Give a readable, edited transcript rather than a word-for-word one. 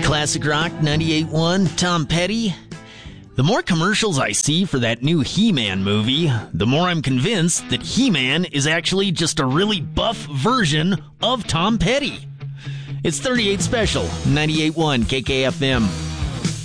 Classic Rock 98.1, Tom Petty. The more commercials I see for that new He-Man movie, the more I'm convinced that He-Man is actually just a really buff version of Tom Petty. It's 38 Special, 98.1 KKFM.